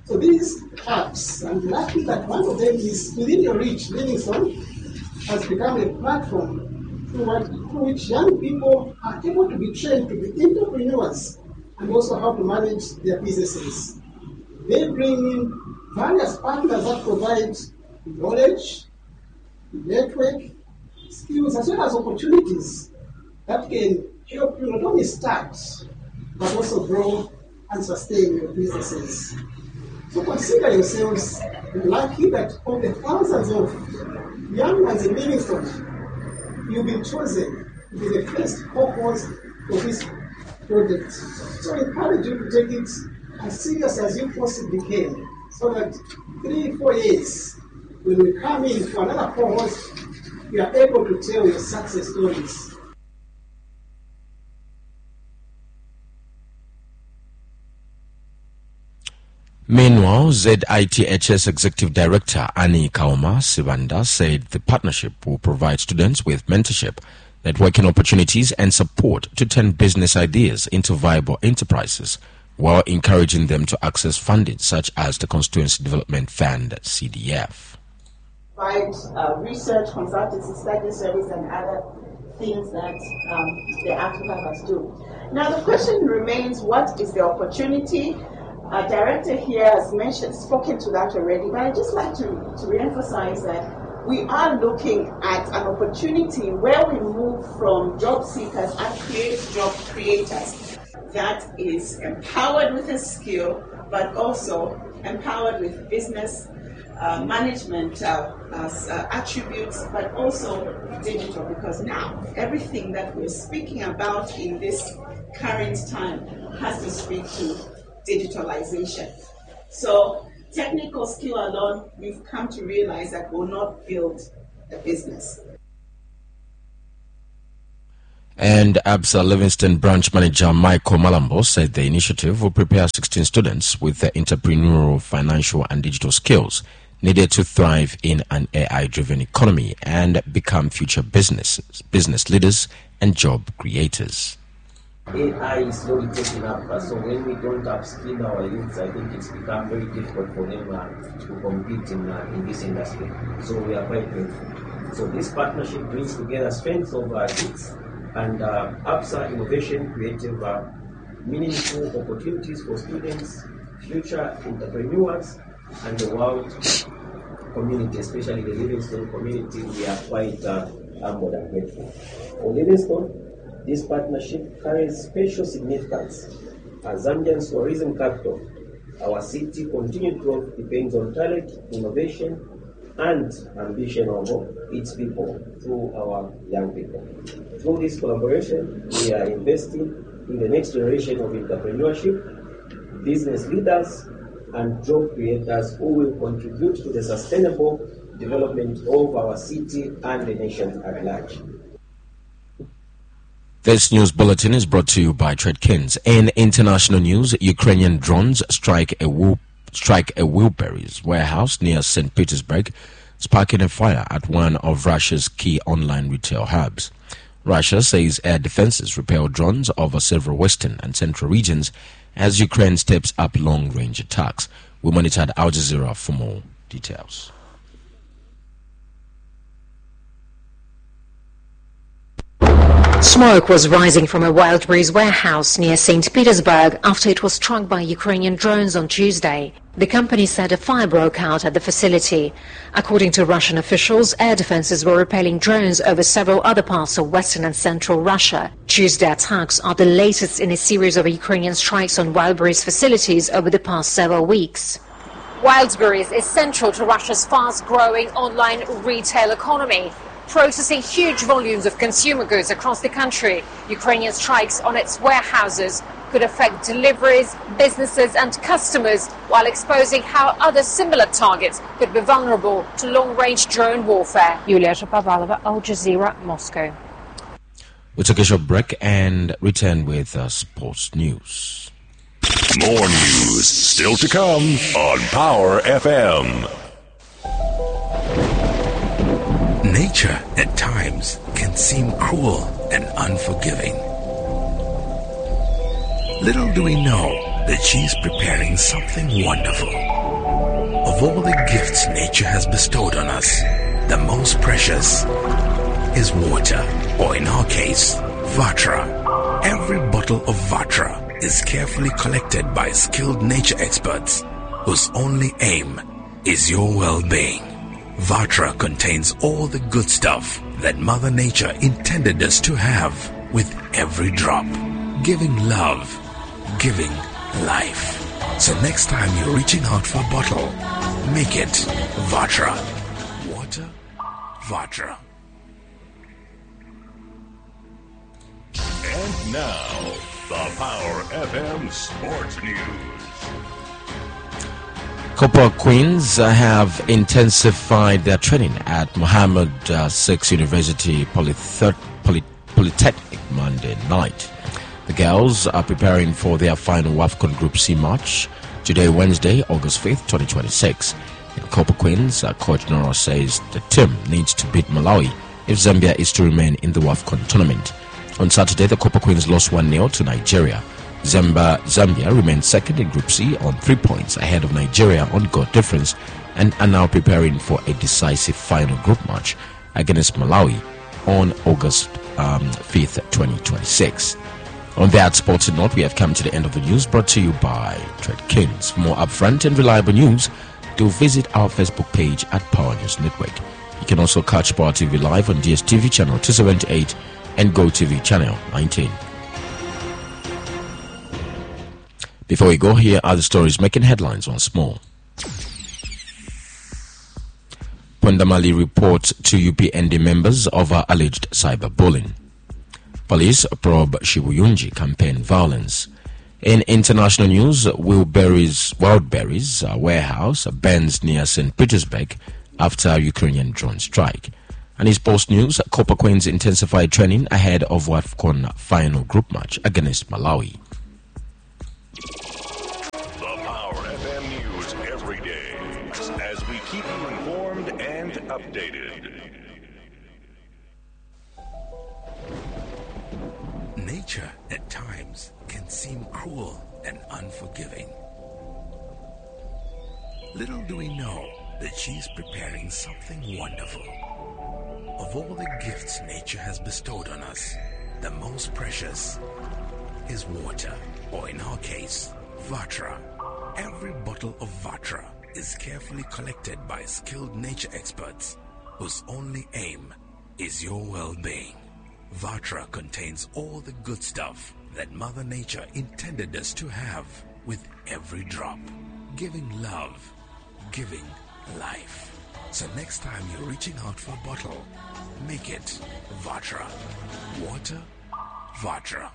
So these hubs, I'm lucky that one of them is within your reach. Livingstone has become a platform through which young people are able to be trained to be entrepreneurs and also how to manage their businesses. They bring in various partners that provide knowledge, network, skills, as well as opportunities that can help you not only start, but also grow and sustain your businesses. So consider yourselves lucky that of the thousands of young ones in Livingstone, you've been chosen to be the first focus for this project. So I encourage you to take it as serious as you possibly can, so that 3-4 years, when we come in for another cohort, you are able to tell your success stories. Meanwhile, ZITHS Executive Director Annie Kaoma Sibanda said the partnership will provide students with mentorship, networking opportunities and support to turn business ideas into viable enterprises, while encouraging them to access funding such as the Constituency Development Fund, CDF. Provide research, consultancy, study service and other things that the Africa must do. Now the question remains, what is the opportunity? Our director here has spoken to that already, but I'd just like to re-emphasize that we are looking at an opportunity where we move from job seekers and create job creators that is empowered with a skill, but also empowered with business management attributes, but also digital, because now everything that we're speaking about in this current time has to speak to digitalization. So technical skill alone, we've come to realize that will not build a business. And ABSA Livingstone branch manager Michael Malambo said the initiative will prepare 16 students with the entrepreneurial, financial and digital skills needed to thrive in an AI-driven economy and become future business leaders and job creators. AI is slowly taking up, so when we don't upskill our youths, I think it's become very difficult for them to compete in this industry. So we are quite grateful. So this partnership brings together strengths of our youths and ABSA Innovation Creative meaningful opportunities for students, future entrepreneurs, and the world community, especially the Livingstone community. We are quite humbled and grateful. For Livingstone, this partnership carries special significance. As Zambia's tourism capital, our city continued growth depends on talent, innovation, and ambition of its people through our young people. Through this collaboration, we are investing in the next generation of entrepreneurship, business leaders, and job creators who will contribute to the sustainable development of our city and the nation at large. This news bulletin is brought to you by Tredkins. In international news, Ukrainian drones strike a Wilburys warehouse near St. Petersburg, sparking a fire at one of Russia's key online retail hubs. Russia says air defenses repel drones over several western and central regions as Ukraine steps up long-range attacks. We monitored Al Jazeera for more details. Smoke was rising from a Wildberries warehouse near St. Petersburg after it was struck by Ukrainian drones on Tuesday. The company said a fire broke out at the facility. According to Russian officials, air defenses were repelling drones over several other parts of western and central Russia. Tuesday attacks are the latest in a series of Ukrainian strikes on Wildberries facilities over the past several weeks. Wildberries is central to Russia's fast-growing online retail economy, processing huge volumes of consumer goods across the country. Ukrainian strikes on its warehouses could affect deliveries, businesses and customers, while exposing how other similar targets could be vulnerable to long-range drone warfare. Yulia Shapovalova, Al Jazeera, Moscow. We took a short break and return with sports news. More news still to come on Power FM. Nature at times can seem cruel and unforgiving. Little do we know, that she's preparing something wonderful. Of all the gifts nature has bestowed on us, the most precious is water, or in our case, Vatra. Every bottle of Vatra is carefully collected by skilled nature experts whose only aim is your well-being. Vatra contains all the good stuff that Mother Nature intended us to have, with every drop, giving love, giving life. So next time you're reaching out for a bottle, make it Vatra. Water, Vatra. And now, the Power FM Sports News. Copper Queens have intensified their training at Mohammed VI University Polytechnic Monday night. The girls are preparing for their final WAFCON Group C match today, Wednesday, August 5th, 2026. In Copper Queens, Coach Nora says the team needs to beat Malawi if Zambia is to remain in the WAFCON tournament. On Saturday, the Copper Queens lost 1-0 to Nigeria. Zambia remains second in Group C on 3 points ahead of Nigeria on goal difference and are now preparing for a decisive final group match against Malawi on August 5th, 2026. On that sports note, we have come to the end of the news, brought to you by Trade Kings. For more upfront and reliable news, do visit our Facebook page at Power News Network. You can also catch Power TV live on DSTV channel 278 and GoTV channel 19. Before we go, here are the stories making headlines once more. Pondamali reports to UPND members over alleged cyberbullying. Police probe Shibuyunji campaign violence. In international news, Wildberries warehouse burns near St. Petersburg after Ukrainian drone strike. And in sports news, Copper Queens intensified training ahead of WAFCON final group match against Malawi. The Power FM News every day, as we keep you informed and updated. Nature at times can seem cruel and unforgiving. Little do we know that she's preparing something wonderful. Of all the gifts nature has bestowed on us, the most precious is water, or in our case, Vatra. Every bottle of Vatra is carefully collected by skilled nature experts whose only aim is your well-being. Vatra contains all the good stuff that Mother Nature intended us to have, with every drop, giving love, giving life. So next time you're reaching out for a bottle, make it Vatra. Water, Vatra.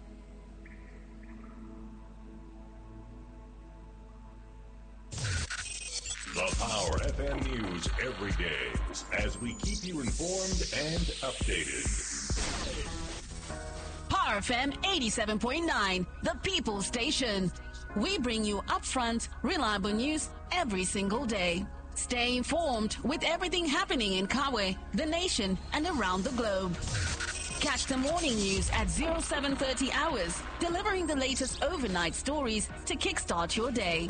The Power FM News every day, as we keep you informed and updated. Power FM 87.9, the People's Station. We bring you upfront, reliable news every single day. Stay informed with everything happening in Kawe, the nation, and around the globe. Catch the morning news at 0730 hours, delivering the latest overnight stories to kickstart your day.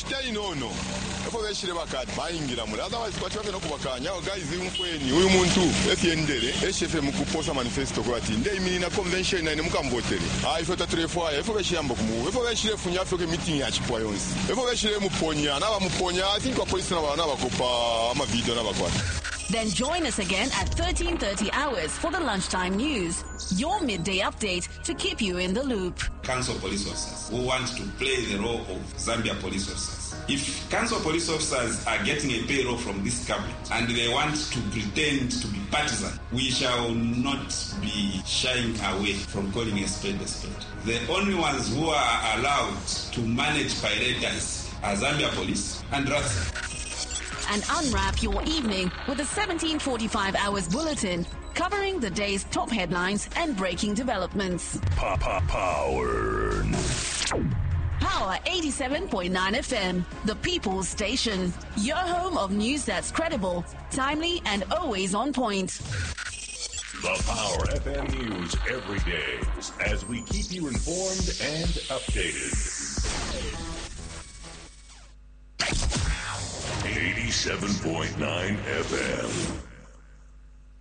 Then join us again at 1330 hours for the lunchtime news, your midday update to keep you in the loop. Council police officers who want to play the role of Zambia police officers. If council police officers are getting a payroll from this government and they want to pretend to be partisan, we shall not be shying away from calling a spade a spade. The only ones who are allowed to manage pirates are Zambia police and RATSA. And unwrap your evening with a 1745 hours bulletin covering the day's top headlines and breaking developments. Power. Power 87.9 FM, the People's Station. Your home of news that's credible, timely, and always on point. The Power FM News every day, as we keep you informed and updated. 87.9 FM.